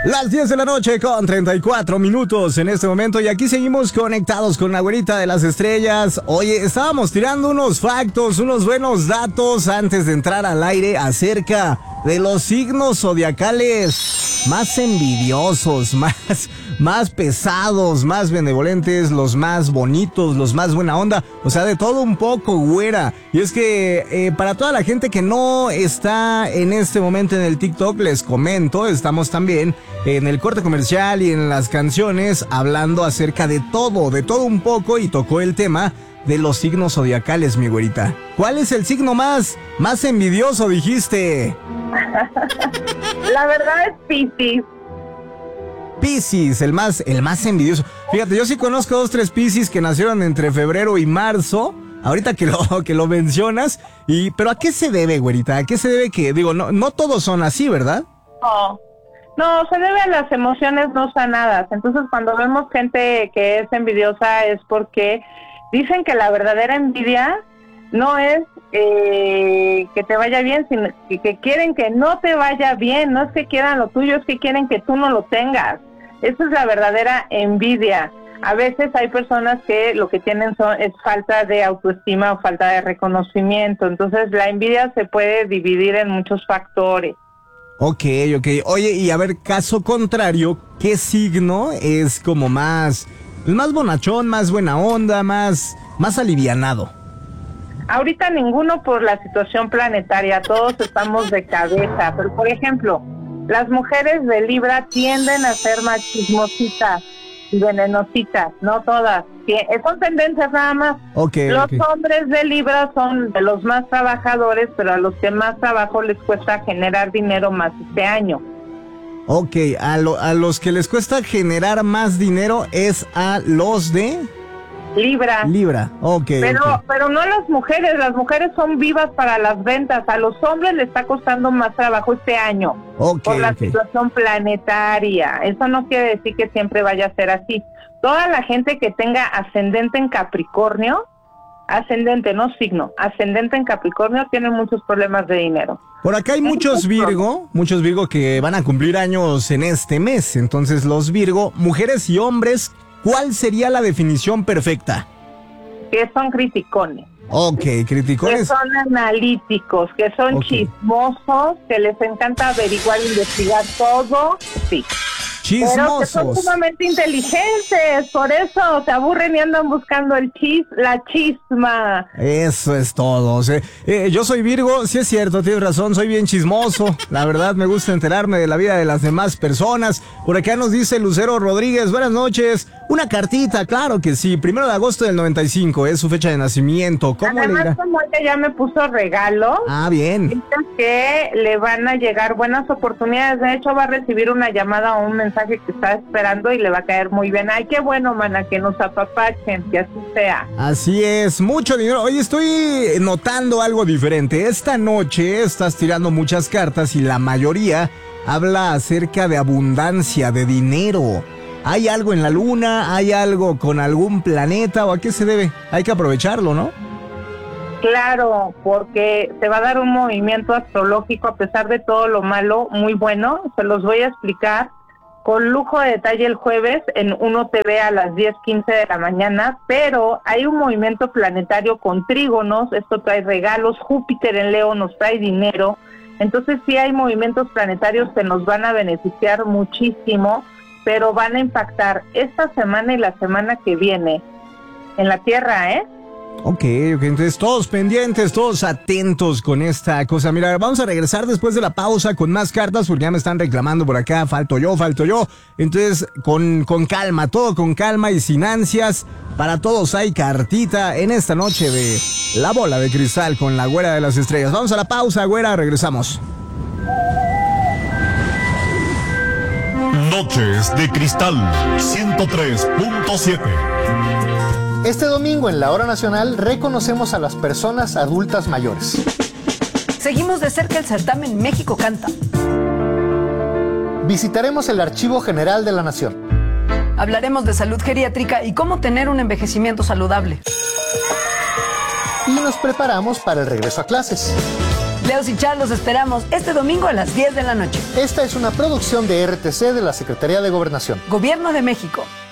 Las 10 de la noche con 34 minutos en este momento y aquí seguimos conectados con la güerita de las estrellas. Oye, estábamos tirando unos factos, unos buenos datos antes de entrar al aire acerca de los signos zodiacales más envidiosos, más pesados, más benevolentes, los más bonitos, los más buena onda, o sea, de todo un poco, güera. Y es que para toda la gente que no está en este momento en el TikTok, les comento, estamos también en el corte comercial y en las canciones hablando acerca de todo un poco, y tocó el tema de los signos zodiacales, mi güerita. ¿Cuál es el signo más envidioso, dijiste? La verdad es Piscis. Piscis, el más envidioso. Fíjate, yo sí conozco 2-3 Piscis que nacieron entre febrero y marzo. Ahorita que lo mencionas. Pero ¿a qué se debe, güerita? ¿A qué se debe que, digo, no todos son así, ¿verdad? No, se debe a las emociones no sanadas. Entonces, cuando vemos gente que es envidiosa es porque dicen que la verdadera envidia no es que te vaya bien, sino que quieren que no te vaya bien. No es que quieran lo tuyo, es que quieren que tú no lo tengas. Esa es la verdadera envidia. A veces hay personas que lo que tienen es falta de autoestima o falta de reconocimiento. Entonces la envidia se puede dividir en muchos factores. Ok. Oye, y a ver, caso contrario, ¿qué signo es como más bonachón, más buena onda, más alivianado? Ahorita ninguno por la situación planetaria, todos estamos de cabeza. Pero, por ejemplo, las mujeres de Libra tienden a ser más chismositas y venenositas, no todas. Son tendencias nada más. Los hombres de Libra son de los más trabajadores, pero a los que más trabajo les cuesta generar dinero más este año. Ok, a los que les cuesta generar más dinero es a los de... Libra, ok. Pero no las mujeres son vivas para las ventas. A los hombres les está costando más trabajo este año por la situación planetaria. Eso no quiere decir que siempre vaya a ser así. Toda la gente que tenga ascendente en Capricornio, ascendente, no signo, ascendente en Capricornio, tiene muchos problemas de dinero. Por acá hay muchos Virgo que van a cumplir años en este mes. Entonces los Virgo, mujeres y hombres, ¿cuál sería la definición perfecta? Que son criticones. Ok, criticones. Que son analíticos, que son chismosos, que les encanta averiguar e investigar todo. Sí. Chismosos. Pero que son sumamente inteligentes, por eso se aburren y andan buscando la chisma. Eso es todo. O sea, yo soy Virgo, sí es cierto, tienes razón, soy bien chismoso. La verdad me gusta enterarme de la vida de las demás personas. Por acá nos dice Lucero Rodríguez, buenas noches. Una cartita, claro que sí, 1 de agosto del 95 es su fecha de nacimiento. ¿Cómo Además, le dirá? como ella ya me puso regalo. Bien. Dice que le van a llegar buenas oportunidades. De hecho, va a recibir una llamada o un mensaje que está esperando y le va a caer muy bien. Ay, qué bueno, mana, que nos apapachen, que así sea. Así es, mucho dinero. Oye, estoy notando algo diferente. Esta noche estás tirando muchas cartas y la mayoría habla acerca de abundancia, de dinero. ¿Hay algo en la luna? ¿Hay algo con algún planeta? ¿O a qué se debe? Hay que aprovecharlo, ¿no? Claro, porque se va a dar un movimiento astrológico a pesar de todo lo malo, muy bueno. Se los voy a explicar con lujo de detalle el jueves en 1TV a las 10:15 de la mañana, pero hay un movimiento planetario con trígonos, esto trae regalos, Júpiter en Leo nos trae dinero, entonces sí hay movimientos planetarios que nos van a beneficiar muchísimo, pero van a impactar esta semana y la semana que viene en la Tierra, Ok, entonces todos pendientes, todos atentos con esta cosa. Mira, vamos a regresar después de la pausa con más cartas porque ya me están reclamando por acá, falto yo. Entonces, con calma, todo con calma y sin ansias. Para todos hay cartita en esta noche de La Bola de Cristal con la Güera de las Estrellas. Vamos a la pausa, güera, regresamos. Noches de Cristal 103.7. Este domingo en la Hora Nacional reconocemos a las personas adultas mayores. Seguimos de cerca el certamen México Canta. Visitaremos el Archivo General de la Nación. Hablaremos de salud geriátrica y cómo tener un envejecimiento saludable. Y nos preparamos para el regreso a clases. Leos y Char, los esperamos este domingo a las 10 de la noche. Esta es una producción de RTC de la Secretaría de Gobernación. Gobierno de México.